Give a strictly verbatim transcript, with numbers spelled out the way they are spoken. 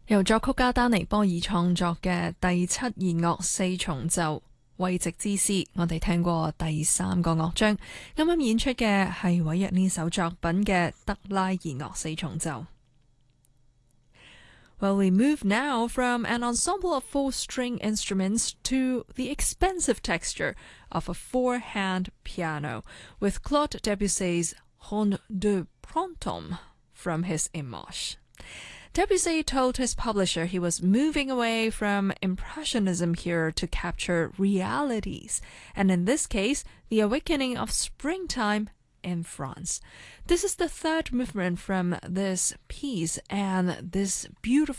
由作曲家丹尼波爾創作嘅第七弦樂四重奏慰藉之詩，我哋聽過第三個樂章，啱啱演出嘅係韋約呢首作品嘅德拉弦樂四重奏。Well, we move now from an ensemble of four-string instruments to the expensive texture of a four-hand piano with Claude Debussy's Ronde de Printemps from his Image. Debussy told his publisher he was moving away from Impressionism here to capture realities, and in this case, the awakening of springtime in France. This is the third movement from this piece, and this beautiful